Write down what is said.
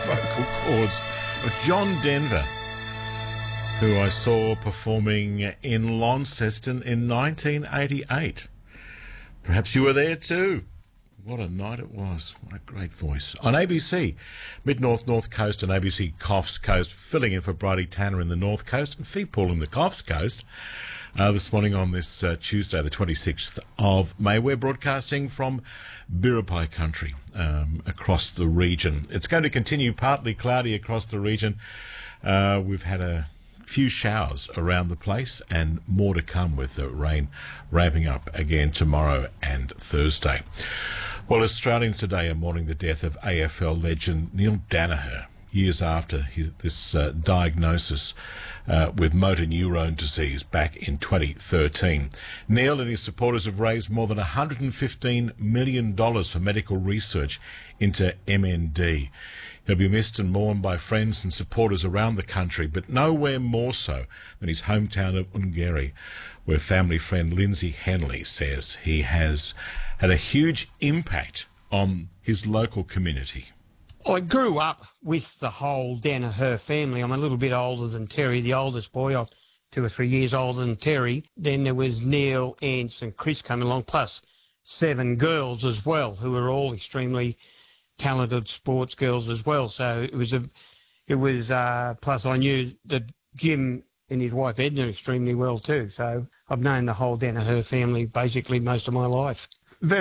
vocal cords of John Denver, who I saw performing in Launceston in 1988. Perhaps you were there too. What a night it was. What a great voice. On ABC, Mid-North, North Coast and ABC Coffs Coast, filling in for Bridie Tanner in the North Coast and Fee Paul in the Coffs Coast. This morning on this Tuesday, the 26th of May, we're broadcasting from Biripi country across the region. It's going to continue partly cloudy across the region. We've had a few showers around the place and more to come with the rain ramping up again tomorrow and Thursday. Well, Australians today are mourning the death of AFL legend Neil Daniher, years after this diagnosis with motor neurone disease back in 2013. Neil and his supporters have raised more than $115 million for medical research into MND. He'll be missed and mourned by friends and supporters around the country, but nowhere more so than his hometown of Ungeri, where family friend Lindsay Henley says he has had a huge impact on his local community. I grew up with the whole Daniher family. I'm a little bit older than Terry, the oldest boy. I'm 2 or 3 years older than Terry. Then there was Neil, Ance and Chris coming along, plus 7 girls as well, who were all extremely talented sports girls as well. So it was plus I knew that Jim and his wife Edna extremely well too. So I've known the whole Daniher family basically most of my life.